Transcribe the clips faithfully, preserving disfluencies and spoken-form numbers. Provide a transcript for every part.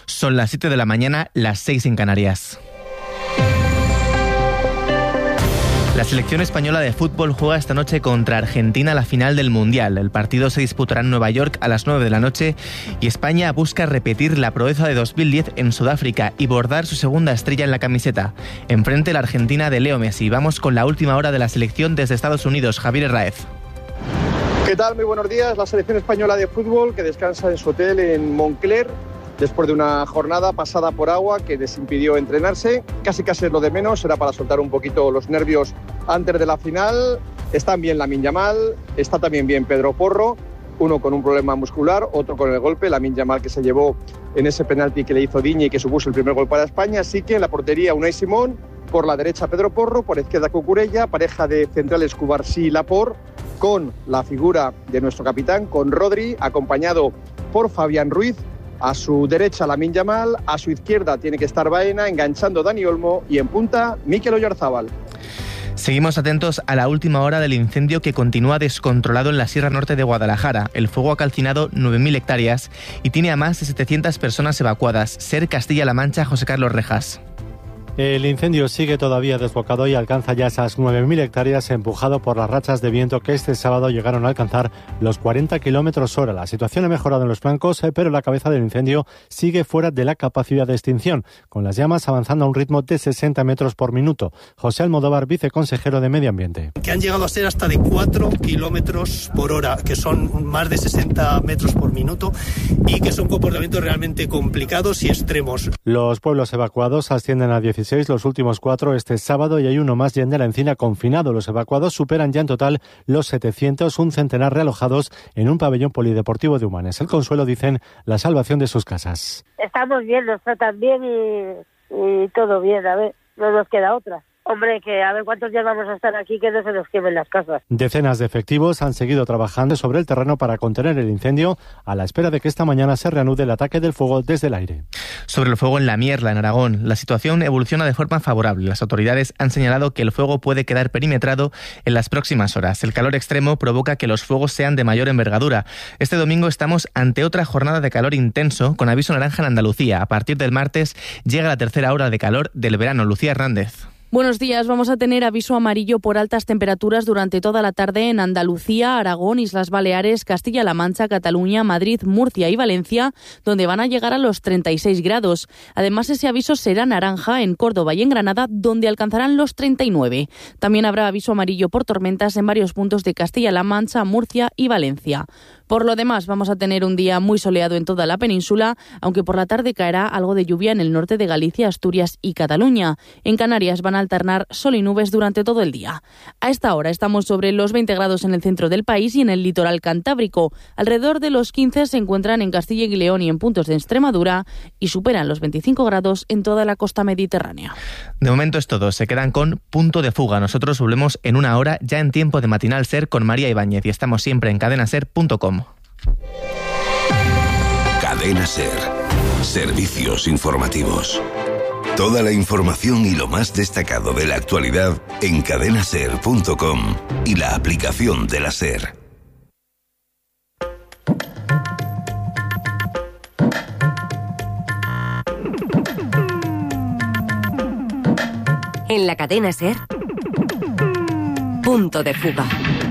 Son las siete de la mañana, las seis en Canarias. La selección española de fútbol juega esta noche contra Argentina la final del Mundial. El partido se disputará en Nueva York a las nueve de la noche y España busca repetir la proeza de dos mil diez en Sudáfrica y bordar su segunda estrella en la camiseta. Enfrente la Argentina de Leo Messi. Vamos con la última hora de la selección desde Estados Unidos. Javier Herráez. ¿Qué tal? Muy buenos días. La selección española de fútbol que descansa en su hotel en Montclair después de una jornada pasada por agua que les impidió entrenarse. Casi casi es lo de menos, era para soltar un poquito los nervios antes de la final. Están bien Lamine Yamal, está también bien Pedro Porro, uno con un problema muscular, otro con el golpe, Lamine Yamal que se llevó en ese penalti que le hizo Digne y que supuso el primer gol para España. Así que en la portería Unai Simón, por la derecha Pedro Porro, por la izquierda Cucurella, pareja de centrales Cubarsí y Laporte, con la figura de nuestro capitán, con Rodri, acompañado por Fabián Ruiz. A su derecha Lamine Yamal, a su izquierda tiene que estar Baena, enganchando Dani Olmo y en punta Mikel Oyarzabal. Seguimos atentos a la última hora del incendio que continúa descontrolado en la Sierra Norte de Guadalajara. El fuego ha calcinado nueve mil hectáreas y tiene a más de setecientas personas evacuadas. SER Castilla-La Mancha, José Carlos Rejas. El incendio sigue todavía desbocado y alcanza ya esas nueve mil hectáreas, empujado por las rachas de viento que este sábado llegaron a alcanzar los cuarenta kilómetros hora. La situación ha mejorado en los flancos, pero la cabeza del incendio sigue fuera de la capacidad de extinción, con las llamas avanzando a un ritmo de sesenta metros por minuto. José Almodóvar, viceconsejero de Medio Ambiente. Que han llegado a ser hasta de cuatro kilómetros por hora, que son más de sesenta metros por minuto y que son comportamientos realmente complicados y extremos. Los pueblos evacuados ascienden a dieciséis, los últimos cuatro este sábado, y hay uno más ya en de la Encina confinado. Los evacuados superan ya en total los setecientos, un centenar realojados en un pabellón polideportivo de Humanes. El consuelo, dicen, la salvación de sus casas. Estamos bien, nos tratan bien y, y todo bien, a ver, no nos queda otra. Hombre, que a ver cuántos días vamos a estar aquí que no se nos quemen las casas. Decenas de efectivos han seguido trabajando sobre el terreno para contener el incendio, a la espera de que esta mañana se reanude el ataque del fuego desde el aire. Sobre el fuego en La Mierla, en Aragón, la situación evoluciona de forma favorable. Las autoridades han señalado que el fuego puede quedar perimetrado en las próximas horas. El calor extremo provoca que los fuegos sean de mayor envergadura. Este domingo estamos ante otra jornada de calor intenso, con aviso naranja en Andalucía. A partir del martes llega la tercera hora de calor del verano. Lucía Hernández. Buenos días. Vamos a tener aviso amarillo por altas temperaturas durante toda la tarde en Andalucía, Aragón, Islas Baleares, Castilla-La Mancha, Cataluña, Madrid, Murcia y Valencia, donde van a llegar a los treinta y seis grados. Además, ese aviso será naranja en Córdoba y en Granada, donde alcanzarán los treinta y nueve. También habrá aviso amarillo por tormentas en varios puntos de Castilla-La Mancha, Murcia y Valencia. Por lo demás, vamos a tener un día muy soleado en toda la península, aunque por la tarde caerá algo de lluvia en el norte de Galicia, Asturias y Cataluña. En Canarias van a alternar sol y nubes durante todo el día. A esta hora estamos sobre los veinte grados en el centro del país y en el litoral cantábrico. Alrededor de los quince se encuentran en Castilla y León y en puntos de Extremadura y superan los veinticinco grados en toda la costa mediterránea. De momento es todo. Se quedan con Punto de Fuga. Nosotros volvemos en una hora ya en tiempo de Matinal SER con María Ibáñez y estamos siempre en cadena ser punto com. Cadena SER. Servicios informativos. Toda la información y lo más destacado de la actualidad en cadena ser punto com y la aplicación de la SER. En la cadena SER, Punto de Fuga.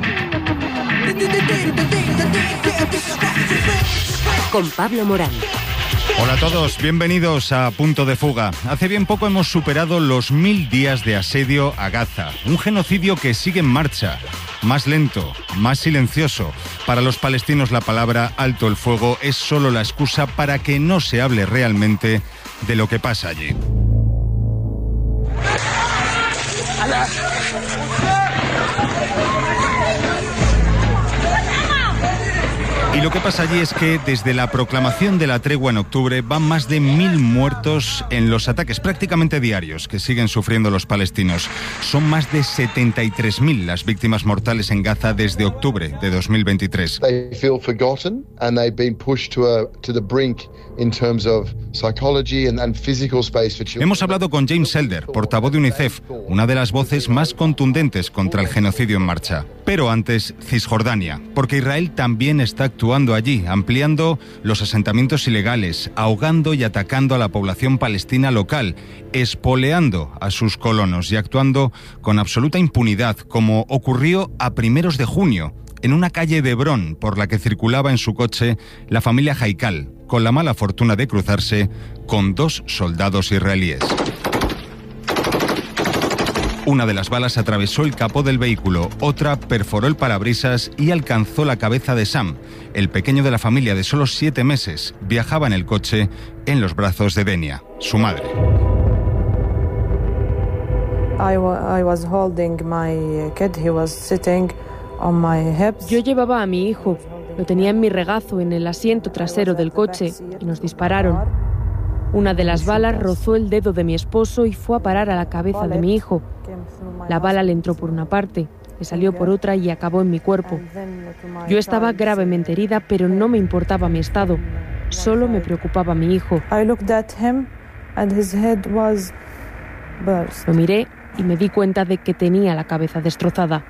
Con Pablo Morán. Hola a todos, bienvenidos a Punto de Fuga. Hace bien poco hemos superado los mil días de asedio a Gaza, un genocidio que sigue en marcha, más lento, más silencioso. Para los palestinos la palabra alto el fuego es solo la excusa para que no se hable realmente de lo que pasa allí. Y lo que pasa allí es que desde la proclamación de la tregua en octubre van más de mil muertos en los ataques prácticamente diarios que siguen sufriendo los palestinos. Son más de setenta y tres mil las víctimas mortales en Gaza desde octubre de dos mil veintitrés. They feel forgotten and they've been pushed to a, to the brink in terms of psychology and, and physical space for children. Hemos hablado con James Elder, portavoz de UNICEF, una de las voces más contundentes contra el genocidio en marcha. Pero antes, Cisjordania, porque Israel también está actuando allí, ampliando los asentamientos ilegales, ahogando y atacando a la población palestina local, espoleando a sus colonos y actuando con absoluta impunidad, como ocurrió a primeros de junio, en una calle de Hebrón por la que circulaba en su coche la familia Haikal, con la mala fortuna de cruzarse con dos soldados israelíes. Una de las balas atravesó el capó del vehículo, otra perforó el parabrisas y alcanzó la cabeza de Sam. El pequeño de la familia de solo siete meses viajaba en el coche en los brazos de Denia, su madre. Yo llevaba a mi hijo, lo tenía en mi regazo en el asiento trasero del coche y nos dispararon. Una de las balas rozó el dedo de mi esposo y fue a parar a la cabeza de mi hijo. La bala le entró por una parte, le salió por otra y acabó en mi cuerpo. Yo estaba gravemente herida, pero no me importaba mi estado. Solo me preocupaba mi hijo. Lo miré y me di cuenta de que tenía la cabeza destrozada.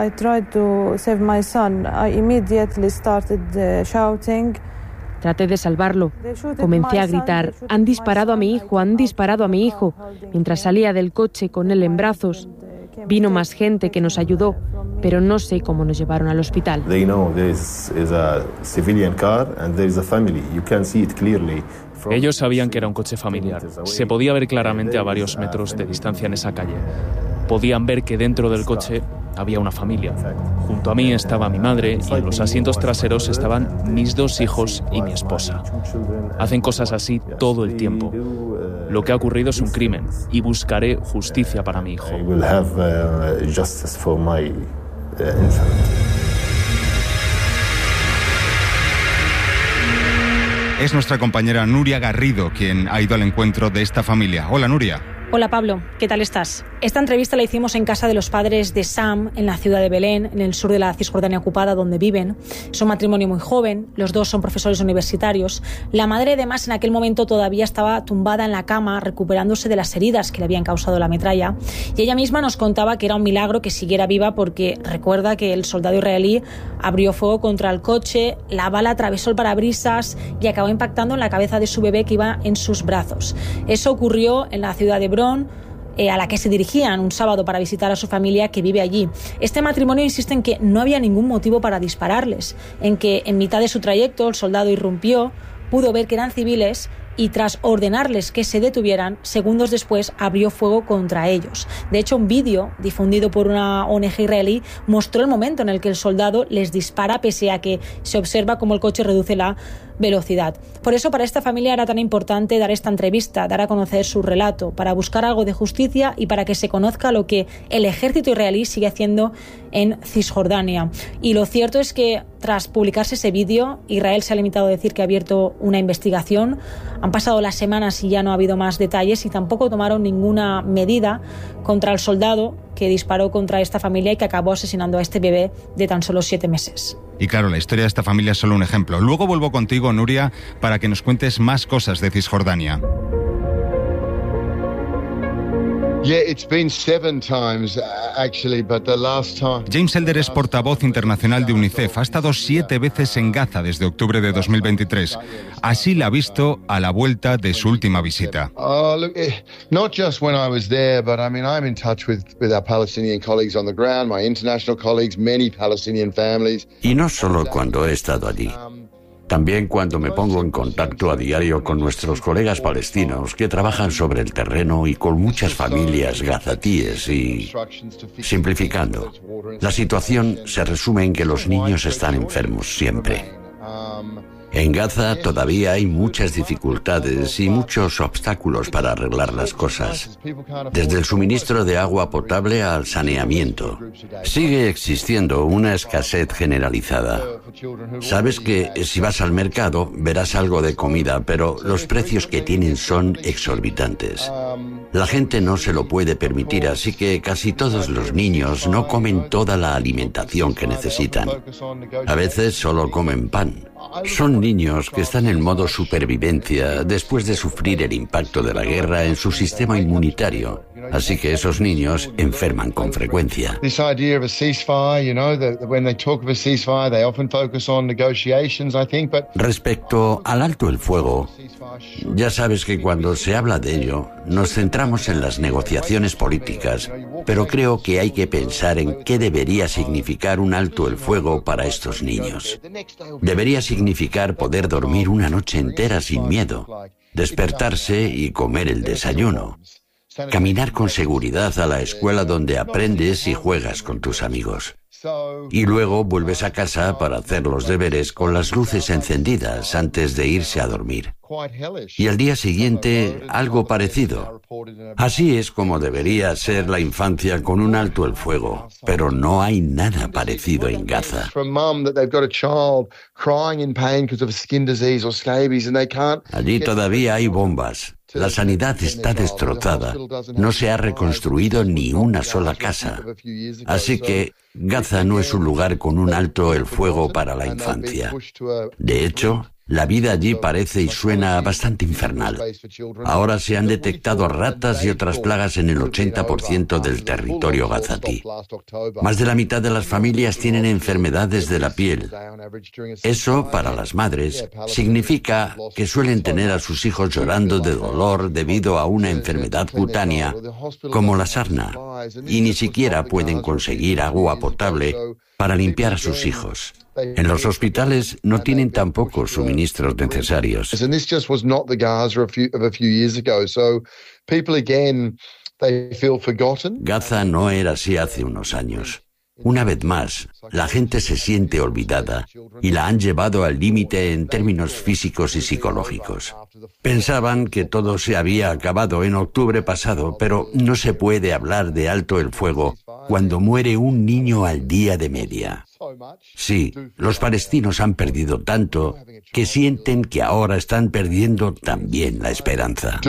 Traté de salvarlo. Comencé a gritar: «Han disparado a mi hijo, han disparado a mi hijo», mientras salía del coche con él en brazos. Vino más gente que nos ayudó, pero no sé cómo nos llevaron al hospital. Ellos sabían que era un coche familiar. Se podía ver claramente a varios metros de distancia en esa calle. Podían ver que dentro del coche había una familia. Junto a mí estaba mi madre y en los asientos traseros estaban mis dos hijos y mi esposa. Hacen cosas así todo el tiempo. Lo que ha ocurrido es un crimen y buscaré justicia para mi hijo. Es nuestra compañera Nuria Garrido quien ha ido al encuentro de esta familia. Hola, Nuria. Hola Pablo, ¿qué tal estás? Esta entrevista la hicimos en casa de los padres de Sam, en la ciudad de Belén, en el sur de la Cisjordania ocupada, donde viven. Es un matrimonio muy joven, los dos son profesores universitarios. La madre, además, en aquel momento todavía estaba tumbada en la cama, recuperándose de las heridas que le habían causado la metralla. Y ella misma nos contaba que era un milagro que siguiera viva, porque recuerda que el soldado israelí abrió fuego contra el coche, la bala atravesó el parabrisas y acabó impactando en la cabeza de su bebé que iba en sus brazos. Eso ocurrió en la ciudad de Hebrón, a la que se dirigían un sábado para visitar a su familia que vive allí. Este matrimonio insiste en que no había ningún motivo para dispararles, en que en mitad de su trayecto el soldado irrumpió, pudo ver que eran civiles y tras ordenarles que se detuvieran, segundos después abrió fuego contra ellos. De hecho, un vídeo difundido por una O N G israelí mostró el momento en el que el soldado les dispara, pese a que se observa cómo el coche reduce la velocidad. Por eso, para esta familia era tan importante dar esta entrevista, dar a conocer su relato, para buscar algo de justicia y para que se conozca lo que el ejército israelí sigue haciendo en Cisjordania. Y lo cierto es que, tras publicarse ese vídeo, Israel se ha limitado a decir que ha abierto una investigación. Han pasado las semanas y ya no ha habido más detalles, y tampoco tomaron ninguna medida contra el soldado que disparó contra esta familia y que acabó asesinando a este bebé de tan solo siete meses. Y claro, la historia de esta familia es solo un ejemplo. Luego vuelvo contigo, Nuria, para que nos cuentes más cosas de Cisjordania. James Elder es portavoz internacional de UNICEF. Ha estado siete veces en Gaza desde octubre de dos mil veintitrés. Así la ha visto a la vuelta de su última visita. Not just when I was there, but I mean, I'm in touch with, with our Palestinian colleagues on the ground, my international colleagues, many Palestinian families. Y no solo cuando he estado allí. También cuando me pongo en contacto a diario con nuestros colegas palestinos que trabajan sobre el terreno y con muchas familias gazatíes y... Simplificando, la situación se resume en que los niños están enfermos siempre. En Gaza todavía hay muchas dificultades y muchos obstáculos para arreglar las cosas, desde el suministro de agua potable al saneamiento. Sigue existiendo una escasez generalizada. Sabes que si vas al mercado verás algo de comida, pero los precios que tienen son exorbitantes. La gente no se lo puede permitir, así que casi todos los niños no comen toda la alimentación que necesitan. A veces solo comen pan. Son niños que están en modo supervivencia después de sufrir el impacto de la guerra en su sistema inmunitario. Así que esos niños enferman con frecuencia. Respecto al alto el fuego, ya sabes que cuando se habla de ello, nos centramos en las negociaciones políticas, pero creo que hay que pensar en qué debería significar un alto el fuego para estos niños. Debería significar poder dormir una noche entera sin miedo, despertarse y comer el desayuno, caminar con seguridad a la escuela donde aprendes y juegas con tus amigos. Y luego vuelves a casa para hacer los deberes con las luces encendidas antes de irse a dormir. Y al día siguiente, algo parecido. Así es como debería ser la infancia con un alto el fuego, pero no hay nada parecido en Gaza. Allí todavía hay bombas. La sanidad está destrozada. No se ha reconstruido ni una sola casa. Así que Gaza no es un lugar con un alto el fuego para la infancia. De hecho, la vida allí parece y suena bastante infernal. Ahora se han detectado ratas y otras plagas en el ochenta por ciento del territorio gazatí. Más de la mitad de las familias tienen enfermedades de la piel. Eso, para las madres, significa que suelen tener a sus hijos llorando de dolor debido a una enfermedad cutánea, como la sarna, y ni siquiera pueden conseguir agua potable para limpiar a sus hijos. En los hospitales no tienen tampoco suministros necesarios. Gaza no era así hace unos años. Una vez más, la gente se siente olvidada y la han llevado al límite en términos físicos y psicológicos. Pensaban que todo se había acabado en octubre pasado, pero no se puede hablar de alto el fuego cuando muere un niño al día de media. Sí, los palestinos han perdido tanto que sienten que ahora están perdiendo también la esperanza.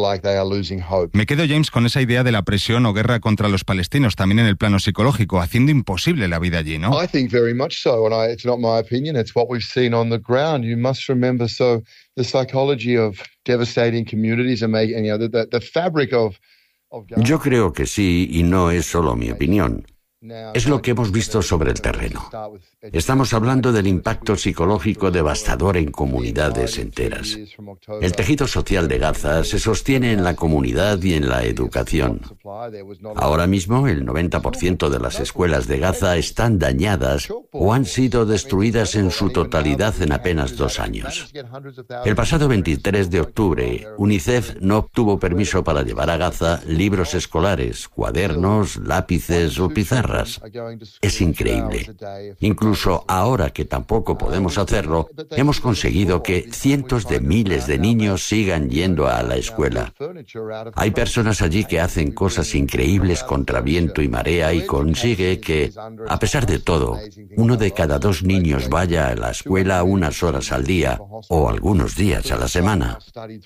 Me quedo, James, con esa idea de la presión o guerra contra los palestinos, también en el plano psicológico, haciendo imposible la vida allí, ¿no? I think very much so, and I, it's not my opinion, it's what we've seen on the ground. You must remember, so the psychology of devastating communities and making, you know, the, the fabric of, of Yo creo que sí, y no es solo mi opinión. Es lo que hemos visto sobre el terreno. Estamos hablando del impacto psicológico devastador en comunidades enteras. El tejido social de Gaza se sostiene en la comunidad y en la educación. Ahora mismo, el noventa por ciento de las escuelas de Gaza están dañadas o han sido destruidas en su totalidad en apenas dos años. El pasado veintitrés de octubre, UNICEF no obtuvo permiso para llevar a Gaza libros escolares, cuadernos, lápices o pizarras. Es increíble. Incluso ahora que tampoco podemos hacerlo, hemos conseguido que cientos de miles de niños sigan yendo a la escuela. Hay personas allí que hacen cosas increíbles contra viento y marea y consigue que, a pesar de todo, uno de cada dos niños vaya a la escuela unas horas al día o algunos días a la semana.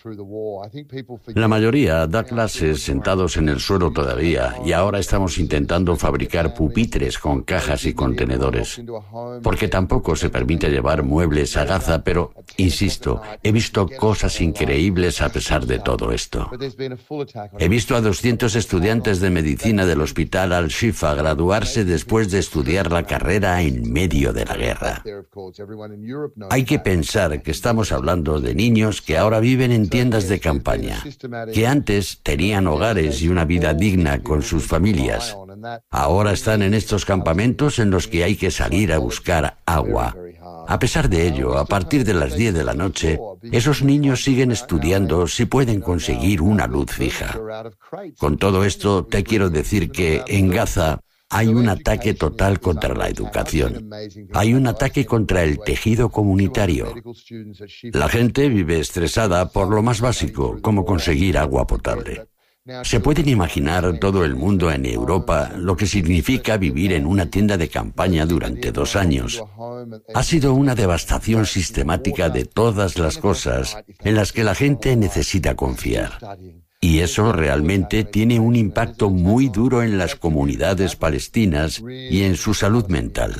La mayoría da clases sentados en el suelo todavía y ahora estamos intentando fabricar pupitres con cajas y contenedores. Porque tampoco se permite llevar muebles a Gaza, pero, insisto, he visto cosas increíbles a pesar de todo esto. He visto a doscientos estudiantes de medicina del hospital Al-Shifa graduarse después de estudiar la carrera en medio de la guerra. Hay que pensar que estamos hablando de niños que ahora viven en tiendas de campaña, que antes tenían hogares y una vida digna con sus familias. Ahora están en estos campamentos en los que hay que salir a buscar agua. A pesar de ello, a partir de las diez de la noche, esos niños siguen estudiando si pueden conseguir una luz fija. Con todo esto, te quiero decir que en Gaza hay un ataque total contra la educación. Hay un ataque contra el tejido comunitario. La gente vive estresada por lo más básico, como conseguir agua potable. ¿Se pueden imaginar todo el mundo en Europa lo que significa vivir en una tienda de campaña durante dos años? Ha sido una devastación sistemática de todas las cosas en las que la gente necesita confiar. Y eso realmente tiene un impacto muy duro en las comunidades palestinas y en su salud mental.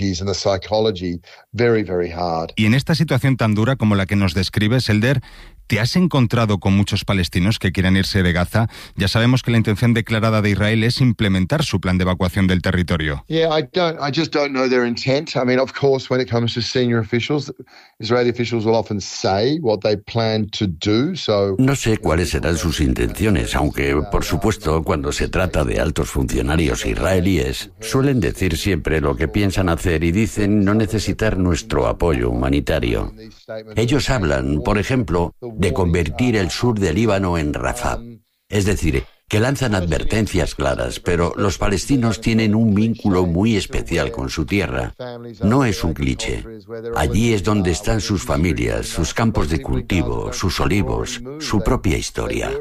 Y en esta situación tan dura como la que nos describes, Elder, ¿te has encontrado con muchos palestinos que quieren irse de Gaza? Ya sabemos que la intención declarada de Israel es implementar su plan de evacuación del territorio. Yeah, I don't. I just don't know their intent. I mean, of course, when it comes to senior officials, Israeli officials will often say what they plan to do. So. No sé cuáles serán sus intenciones, aunque, por supuesto, cuando se trata de altos funcionarios israelíes, suelen decir siempre lo que piensan hacer y dicen no necesitar nuestro apoyo humanitario. Ellos hablan, por ejemplo, de convertir el sur del Líbano en Rafah. Es decir, que lanzan advertencias claras, pero los palestinos tienen un vínculo muy especial con su tierra. No es un cliché. Allí es donde están sus familias, sus campos de cultivo, sus olivos, su propia historia.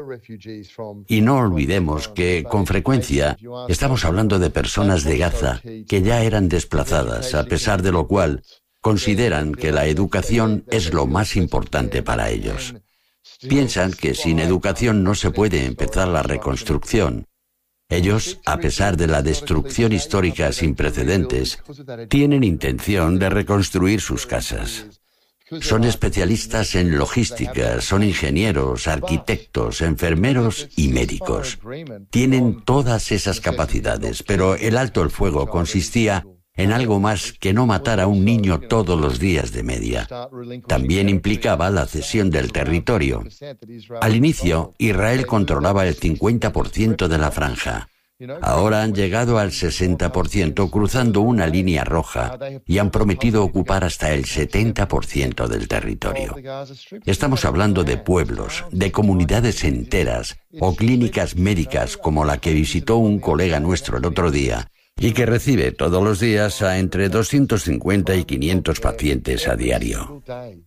Y no olvidemos que, con frecuencia, estamos hablando de personas de Gaza que ya eran desplazadas, a pesar de lo cual consideran que la educación es lo más importante para ellos. Piensan que sin educación no se puede empezar la reconstrucción. Ellos, a pesar de la destrucción histórica sin precedentes, tienen intención de reconstruir sus casas. Son especialistas en logística, son ingenieros, arquitectos, enfermeros y médicos. Tienen todas esas capacidades, pero el alto el fuego consistía en algo más que no matar a un niño todos los días de media. También implicaba la cesión del territorio. Al inicio, Israel controlaba el cincuenta por ciento de la franja. Ahora han llegado al sesenta por ciento cruzando una línea roja y han prometido ocupar hasta el setenta por ciento del territorio. Estamos hablando de pueblos, de comunidades enteras o clínicas médicas como la que visitó un colega nuestro el otro día, y que recibe todos los días a entre doscientos cincuenta y quinientos pacientes a diario.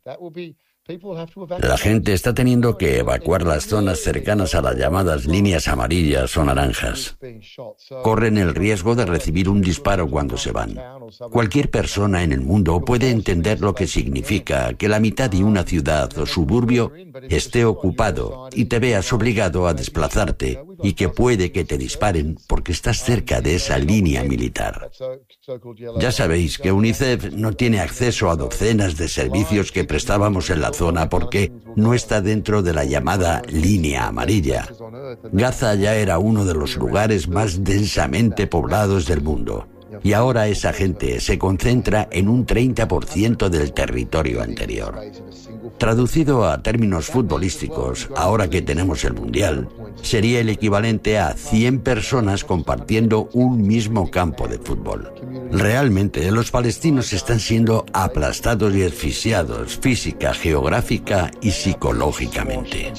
La gente está teniendo que evacuar las zonas cercanas a las llamadas líneas amarillas o naranjas. Corren el riesgo de recibir un disparo cuando se van. Cualquier persona en el mundo puede entender lo que significa que la mitad de una ciudad o suburbio esté ocupado y te veas obligado a desplazarte y que puede que te disparen porque estás cerca de esa línea militar. Ya sabéis que UNICEF no tiene acceso a docenas de servicios que prestábamos en la zona porque no está dentro de la llamada línea amarilla. Gaza ya era uno de los lugares más densamente poblados del mundo. Y ahora esa gente se concentra en un treinta por ciento del territorio anterior. Traducido a términos futbolísticos, ahora que tenemos el Mundial, sería el equivalente a cien personas compartiendo un mismo campo de fútbol. Realmente, los palestinos están siendo aplastados y asfixiados física, geográfica y psicológicamente.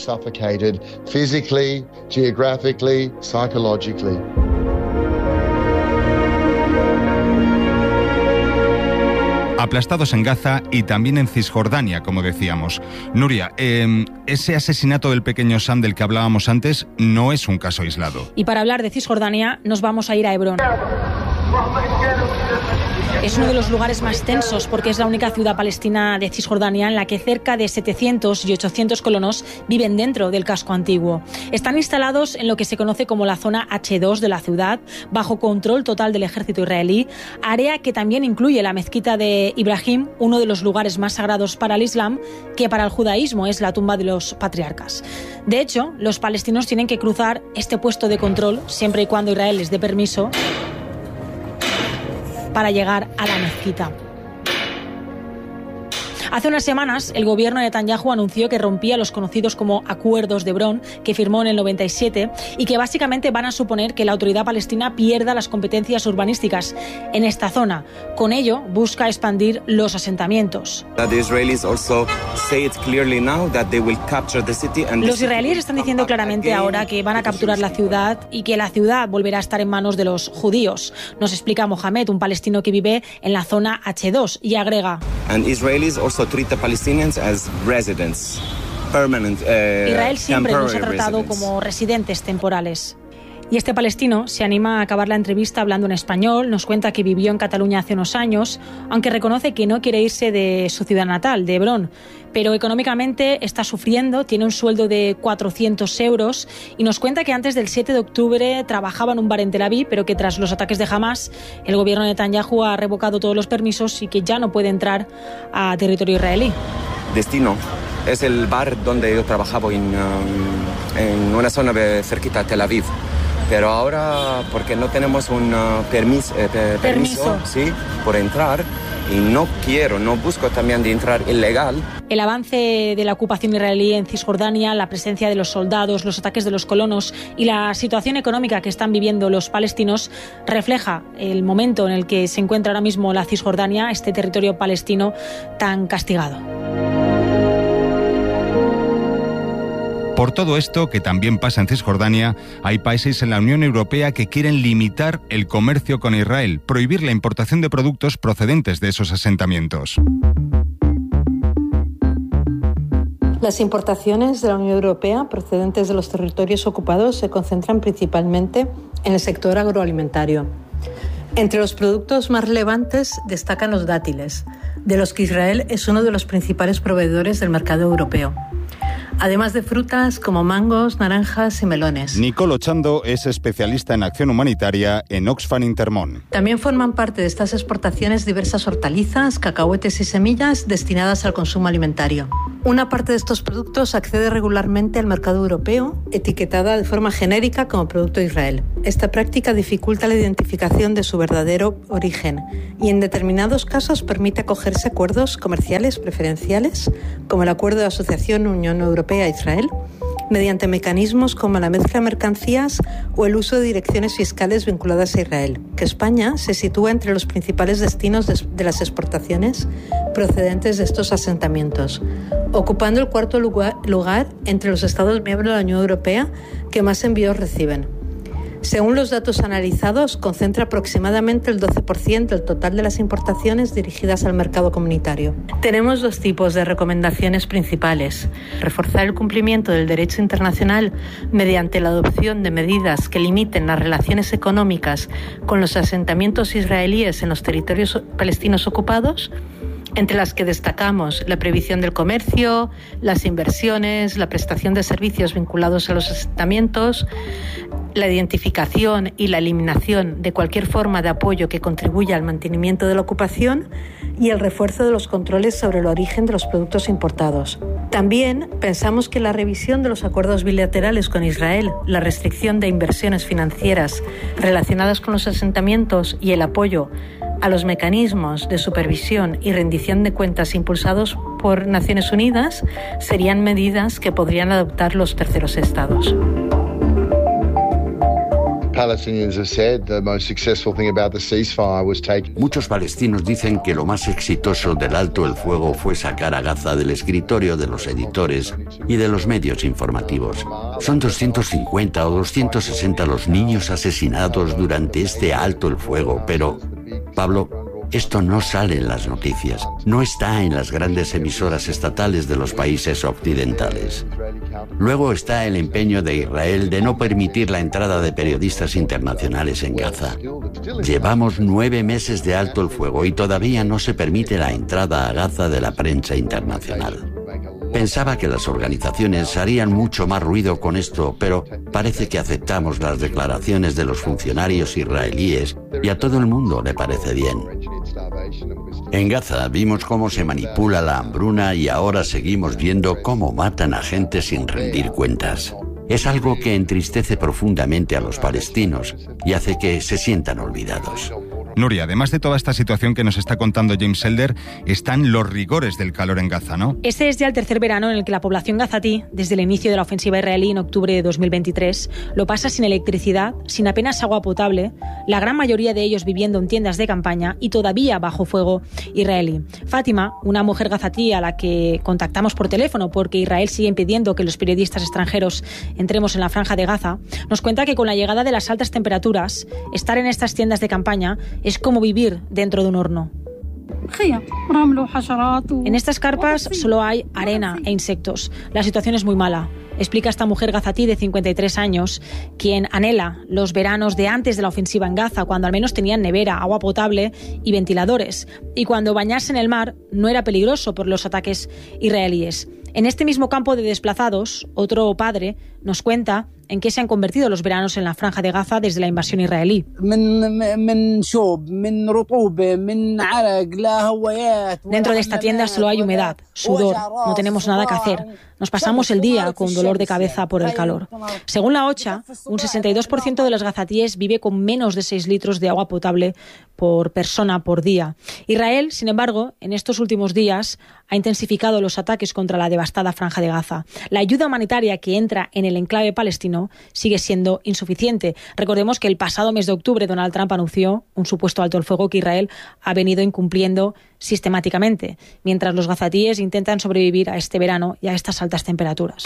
Aplastados en Gaza y también en Cisjordania, como decíamos. Nuria, eh, ese asesinato del pequeño Sam del que hablábamos antes no es un caso aislado. Y para hablar de Cisjordania nos vamos a ir a Hebrón. Es uno de los lugares más tensos porque es la única ciudad palestina de Cisjordania en la que cerca de setecientos y ochocientos colonos viven dentro del casco antiguo. Están instalados en lo que se conoce como la zona hache dos de la ciudad, bajo control total del ejército israelí, área que también incluye la mezquita de Ibrahim, uno de los lugares más sagrados para el Islam, que para el judaísmo es la tumba de los patriarcas. De hecho, los palestinos tienen que cruzar este puesto de control siempre y cuando Israel les dé permiso para llegar a la mezquita. Hace unas semanas, el gobierno de Netanyahu anunció que rompía los conocidos como Acuerdos de Hebrón, que firmó en el noventa y siete, y que básicamente van a suponer que la autoridad palestina pierda las competencias urbanísticas en esta zona. Con ello, busca expandir los asentamientos. Los israelíes están diciendo claramente ahora que van a capturar la ciudad y que la ciudad volverá a estar en manos de los judíos. Nos explica Mohamed, un palestino que vive en la zona hache dos, y agrega: And Israelis also treat the Palestinians as residents, permanent, uh, Israel siempre nos ha tratado como residentes temporales. Y este palestino se anima a acabar la entrevista hablando en español, nos cuenta que vivió en Cataluña hace unos años, aunque reconoce que no quiere irse de su ciudad natal, de Hebrón, pero económicamente está sufriendo, tiene un sueldo de cuatrocientos euros y nos cuenta que antes del siete de octubre trabajaba en un bar en Tel Aviv, pero que tras los ataques de Hamas el gobierno de Netanyahu ha revocado todos los permisos y que ya no puede entrar a territorio israelí. Destino es el bar donde yo trabajaba en, um, en una zona de cerquita de Tel Aviv. Pero ahora, porque no tenemos un uh, permis, eh, permiso, permiso. Sí, por entrar, y no quiero, no busco también de entrar ilegal. El avance de la ocupación israelí en Cisjordania, la presencia de los soldados, los ataques de los colonos y la situación económica que están viviendo los palestinos refleja el momento en el que se encuentra ahora mismo la Cisjordania, este territorio palestino tan castigado. Por todo esto, que también pasa en Cisjordania, hay países en la Unión Europea que quieren limitar el comercio con Israel, prohibir la importación de productos procedentes de esos asentamientos. Las importaciones de la Unión Europea procedentes de los territorios ocupados se concentran principalmente en el sector agroalimentario. Entre los productos más relevantes destacan los dátiles, de los que Israel es uno de los principales proveedores del mercado europeo. Además de frutas como mangos, naranjas y melones. Nicole Ochando es especialista en acción humanitaria en Oxfam Intermón. También forman parte de estas exportaciones diversas hortalizas, cacahuetes y semillas destinadas al consumo alimentario. Una parte de estos productos accede regularmente al mercado europeo, etiquetada de forma genérica como producto de Israel. Esta práctica dificulta la identificación de su verdadero origen y en determinados casos permite acogerse a acuerdos comerciales preferenciales, como el Acuerdo de Asociación Unión Europea-Israel, mediante mecanismos como la mezcla de mercancías o el uso de direcciones fiscales vinculadas a Israel, que España se sitúa entre los principales destinos de, de las exportaciones procedentes de estos asentamientos, ocupando el cuarto lugar, lugar entre los Estados miembros de la Unión Europea que más envíos reciben. Según los datos analizados, concentra aproximadamente el doce por ciento del total de las importaciones dirigidas al mercado comunitario. Tenemos dos tipos de recomendaciones principales: reforzar el cumplimiento del derecho internacional mediante la adopción de medidas que limiten las relaciones económicas con los asentamientos israelíes en los territorios palestinos ocupados, entre las que destacamos la prohibición del comercio, las inversiones, la prestación de servicios vinculados a los asentamientos, la identificación y la eliminación de cualquier forma de apoyo que contribuya al mantenimiento de la ocupación y el refuerzo de los controles sobre el origen de los productos importados. También pensamos que la revisión de los acuerdos bilaterales con Israel, la restricción de inversiones financieras relacionadas con los asentamientos y el apoyo a los mecanismos de supervisión y rendición de cuentas impulsados por Naciones Unidas serían medidas que podrían adoptar los terceros estados. Muchos palestinos dicen que lo más exitoso del alto el fuego fue sacar a Gaza del escritorio de los editores y de los medios informativos. Son doscientos cincuenta o doscientos sesenta los niños asesinados durante este alto el fuego, pero, Pablo, esto no sale en las noticias, no está en las grandes emisoras estatales de los países occidentales. Luego está el empeño de Israel de no permitir la entrada de periodistas internacionales en Gaza. Llevamos nueve meses de alto el fuego y todavía no se permite la entrada a Gaza de la prensa internacional. Pensaba que las organizaciones harían mucho más ruido con esto, pero parece que aceptamos las declaraciones de los funcionarios israelíes y a todo el mundo le parece bien. En Gaza vimos cómo se manipula la hambruna y ahora seguimos viendo cómo matan a gente sin rendir cuentas. Es algo que entristece profundamente a los palestinos y hace que se sientan olvidados. Nuria, además de toda esta situación que nos está contando James Elder, están los rigores del calor en Gaza, ¿no? Este es ya el tercer verano en el que la población gazatí, desde el inicio de la ofensiva israelí en octubre de dos mil veintitrés, lo pasa sin electricidad, sin apenas agua potable, la gran mayoría de ellos viviendo en tiendas de campaña y todavía bajo fuego israelí. Fátima, una mujer gazatí a la que contactamos por teléfono porque Israel sigue impidiendo que los periodistas extranjeros entremos en la franja de Gaza, nos cuenta que con la llegada de las altas temperaturas, estar en estas tiendas de campaña es como vivir dentro de un horno. En estas carpas solo hay arena e insectos. La situación es muy mala, explica esta mujer gazatí de cincuenta y tres años, quien anhela los veranos de antes de la ofensiva en Gaza, cuando al menos tenían nevera, agua potable y ventiladores, y cuando bañarse en el mar no era peligroso por los ataques israelíes. En este mismo campo de desplazados, otro padre nos cuenta en qué se han convertido los veranos en la Franja de Gaza desde la invasión israelí. Dentro de esta tienda solo hay humedad, sudor, no tenemos nada que hacer. Nos pasamos el día con dolor de cabeza por el calor. Según la OCHA, un sesenta y dos por ciento de los gazatíes vive con menos de seis litros de agua potable por persona por día. Israel, sin embargo, en estos últimos días ha intensificado los ataques contra la devastada Franja de Gaza. La ayuda humanitaria que entra en el enclave palestino sigue siendo insuficiente. Recordemos que el pasado mes de octubre Donald Trump anunció un supuesto alto el fuego que Israel ha venido incumpliendo sistemáticamente, mientras los gazatíes intentan sobrevivir a este verano y a estas altas temperaturas.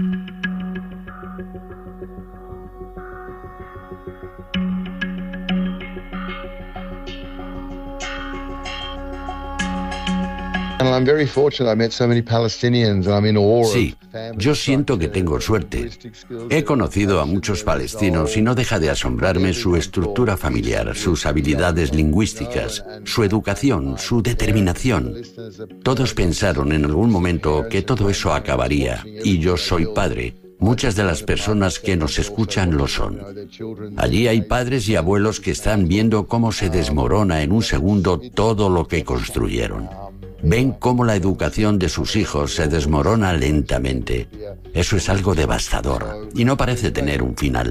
Sí, yo siento que tengo suerte. He conocido a muchos palestinos y no deja de asombrarme su estructura familiar, sus habilidades lingüísticas, su educación, su determinación. Todos pensaron en algún momento que todo eso acabaría, y yo soy padre. Muchas de las personas que nos escuchan lo son. Allí hay padres y abuelos que están viendo cómo se desmorona en un segundo todo lo que construyeron. Ven cómo la educación de sus hijos se desmorona lentamente. Eso es algo devastador y no parece tener un final.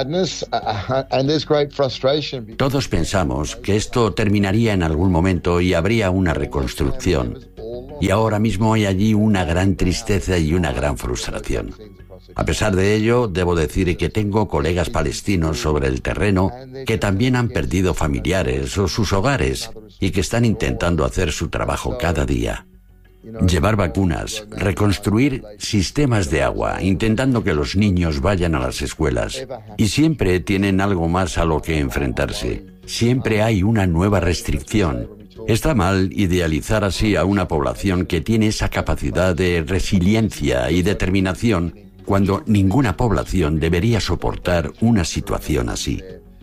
Todos pensamos que esto terminaría en algún momento y habría una reconstrucción. Y ahora mismo hay allí una gran tristeza y una gran frustración. A pesar de ello, debo decir que tengo colegas palestinos sobre el terreno que también han perdido familiares o sus hogares y que están intentando hacer su trabajo cada día. Llevar vacunas, reconstruir sistemas de agua, intentando que los niños vayan a las escuelas. Y siempre tienen algo más a lo que enfrentarse. Siempre hay una nueva restricción. Está mal idealizar así a una población que tiene esa capacidad de resiliencia y determinación cuando ninguna población debería soportar una situación así.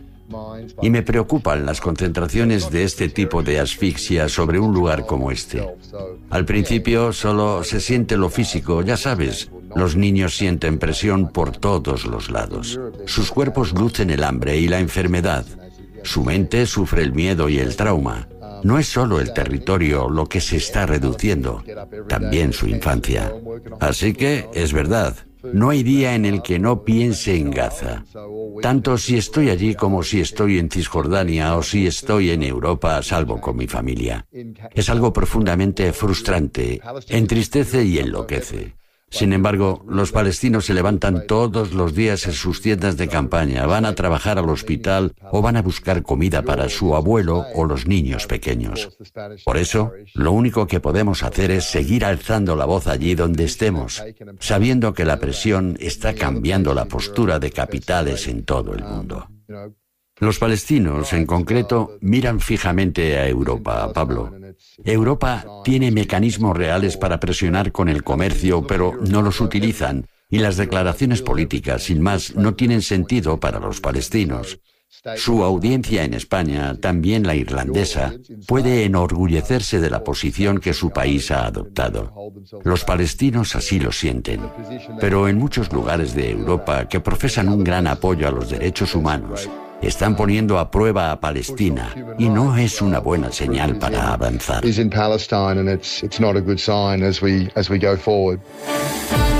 Y me preocupan las concentraciones de este tipo de asfixia sobre un lugar como este. Al principio solo se siente lo físico, ya sabes, los niños sienten presión por todos los lados. Sus cuerpos lucen el hambre y la enfermedad. Su mente sufre el miedo y el trauma. No es solo el territorio lo que se está reduciendo, también su infancia. Así que, es verdad, no hay día en el que no piense en Gaza. Tanto si estoy allí como si estoy en Cisjordania o si estoy en Europa a salvo con mi familia. Es algo profundamente frustrante, entristece y enloquece. Sin embargo, los palestinos se levantan todos los días en sus tiendas de campaña, van a trabajar al hospital o van a buscar comida para su abuelo o los niños pequeños. Por eso, lo único que podemos hacer es seguir alzando la voz allí donde estemos, sabiendo que la presión está cambiando la postura de capitales en todo el mundo. Los palestinos, en concreto, miran fijamente a Europa, Pablo. Europa tiene mecanismos reales para presionar con el comercio, pero no los utilizan, y las declaraciones políticas, sin más, no tienen sentido para los palestinos. Su audiencia en España, también la irlandesa, puede enorgullecerse de la posición que su país ha adoptado. Los palestinos así lo sienten. Pero en muchos lugares de Europa que profesan un gran apoyo a los derechos humanos, están poniendo a prueba a Palestina y no es una buena señal para avanzar.